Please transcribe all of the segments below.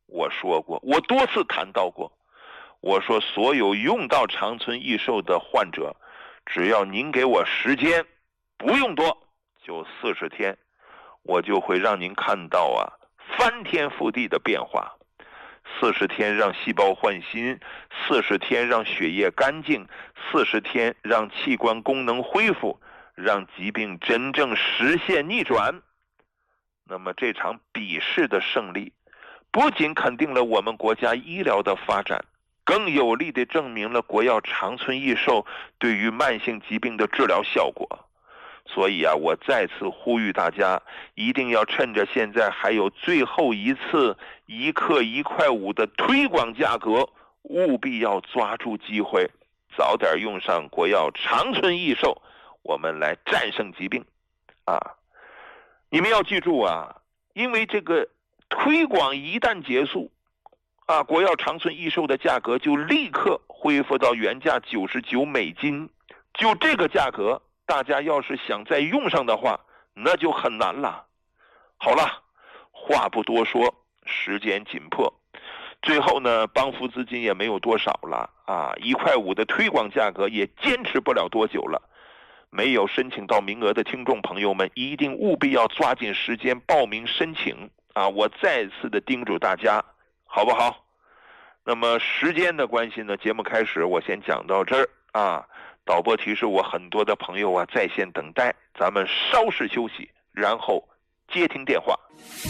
我说过，我多次谈到过，我说所有用到长春益寿的患者，只要您给我时间，不用多，就40天，我就会让您看到翻天覆地的变化。40天让细胞换新，40天让血液干净，40天让器官功能恢复，让疾病真正实现逆转。那么这场比试的胜利，不仅肯定了我们国家医疗的发展，更有力地证明了国药长春益寿对于慢性疾病的治疗效果。所以我再次呼吁大家，一定要趁着现在还有最后一次1克1块5的推广价格，务必要抓住机会，早点用上国药长春益寿，我们来战胜疾病你们要记住因为这个推广一旦结束国药长春益寿的价格就立刻恢复到原价$99，就这个价格，大家要是想再用上的话，那就很难了。好了，话不多说，时间紧迫，最后呢，帮扶资金也没有多少了1块5的推广价格也坚持不了多久了。没有申请到名额的听众朋友们，一定务必要抓紧时间报名申请我再次的叮嘱大家，好不好？那么时间的关系呢，节目开始我先讲到这儿导播提示我很多的朋友在线等待，咱们稍事休息，然后接听电话。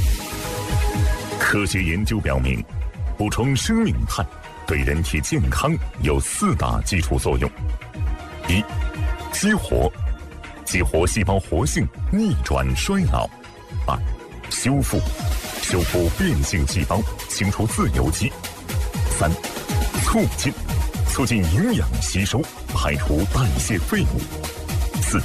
科学研究表明，补充生命碳对人体健康有4大基础作用：一、激活细胞活性，逆转衰老；二、修复变性细胞，清除自由基；三、促进营养吸收，排除代谢废物；四、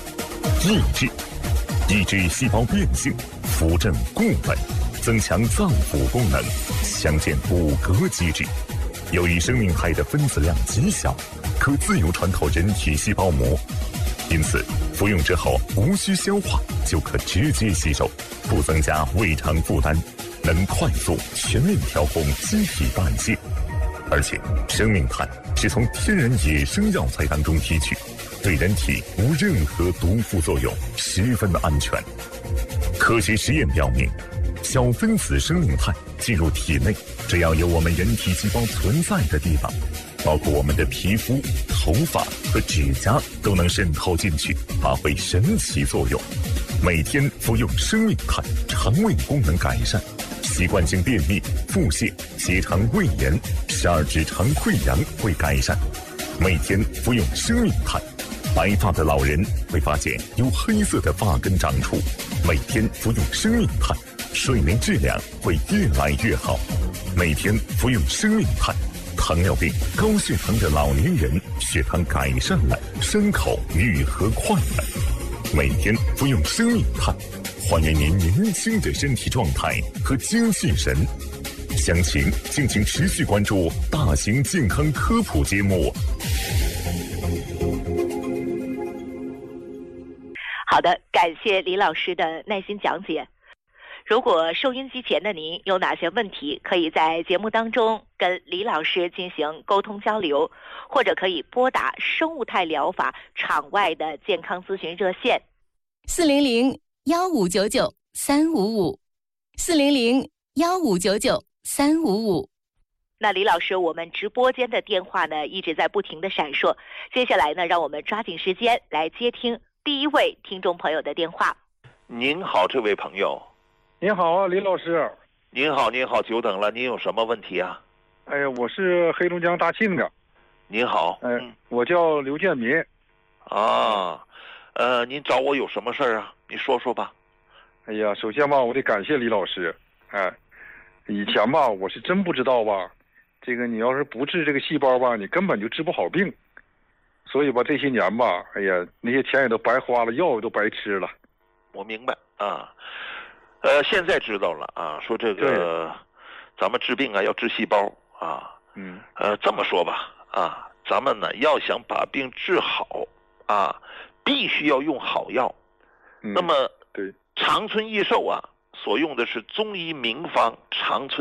抑制细胞变性，扶正固本，增强脏腑功能，强健骨骼机制。由于生命肽的分子量极小，可自由穿透人体细胞膜，因此服用之后无需消化就可直接吸收，不增加胃肠负担，能快速全面调控机体代谢。而且生命碳是从天然野生药材当中提取，对人体无任何毒副作用，十分的安全。科学实验表明，小分子生命碳进入体内，只要有我们人体细胞存在的地方，包括我们的皮肤、头发和指甲，都能渗透进去，发挥神奇作用。每天服用生命碳，肠胃功能改善，习惯性便秘、腹泻、结肠胃炎、十二指肠溃疡会改善。每天服用生命碳，白发的老人会发现有黑色的发根长出。每天服用生命碳，睡眠质量会越来越好。每天服用生命碳，糖尿病、高血糖的老年人血糖改善了，伤口愈合快了。每天服用生命碳，还原您年轻的身体状态和精气神。详情敬请持续关注大型健康科普节目。 好的，感谢李老师的耐心讲解。如果收音机前的您有哪些问题，可以在节目当中跟李老师进行沟通交流，或者可以拨打生物态疗法场外的健康咨询热线 400-1599-355，400-1599-355。 那李老师，我们直播间的电话呢一直在不停的闪烁，接下来呢，让我们抓紧时间来接听第一位听众朋友的电话。 您好，这位朋友。 您好，李老师。 您好，久等了，您有什么问题啊？ 我是黑龙江大庆的。 您好。 我叫刘建民。 您找我有什么事儿啊？你说说吧。 首先吧，我得感谢李老师。以前吧，我是真不知道吧，这个你要是不治这个细胞吧，你根本就治不好病。所以吧，这些年吧，那些钱也都白花了，药也都白吃了。 我明白现在知道了说这个咱们治病要治细胞这么说吧咱们呢要想把病治好必须要用好药。那么对， 长春益寿所用的是中医名方长春